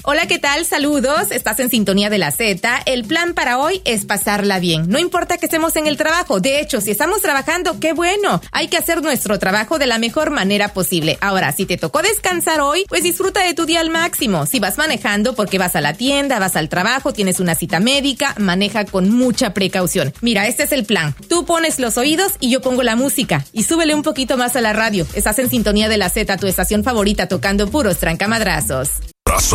Hola, ¿qué tal? Saludos. Estás en sintonía de la Z. El plan para hoy es pasarla bien. No importa que estemos en el trabajo. De hecho, si estamos trabajando, ¡qué bueno! Hay que hacer nuestro trabajo de la mejor manera posible. Ahora, si te tocó descansar hoy, pues disfruta de tu día al máximo. Si vas manejando porque vas a la tienda, vas al trabajo, tienes una cita médica, maneja con mucha precaución. Mira, este es el plan. Tú pones los oídos y yo pongo la música. Y súbele un poquito más a la radio. Estás en sintonía de la Z, tu estación favorita, tocando puros trancamadrazos.